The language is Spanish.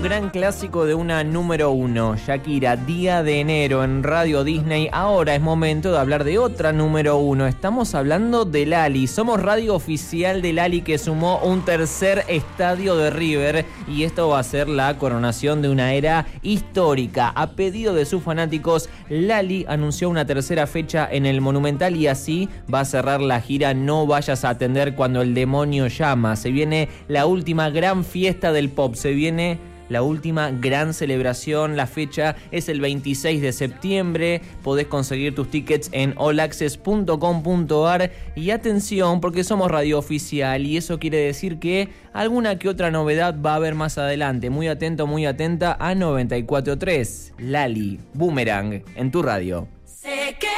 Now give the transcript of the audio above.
gran clásico de una número 1, Shakira, Día de Enero en Radio Disney. Ahora es momento de hablar de otra número 1. Estamos hablando de Lali. Somos radio oficial de Lali, que sumó un tercer estadio de River, y esto va a ser la coronación de una era histórica. A pedido de sus fanáticos, Lali anunció una tercera fecha en el Monumental y así va a cerrar la gira No Vayas a Atender cuando el demonio llama. Se viene la última gran fiesta del pop, se viene la última gran celebración. La fecha es el 26 de septiembre. Podés conseguir tus tickets en allaccess.com.ar. Y atención, porque somos radio oficial y eso quiere decir que alguna que otra novedad va a haber más adelante. Muy atento, muy atenta a 94.3. Lali, Boomerang, en tu radio. Sé que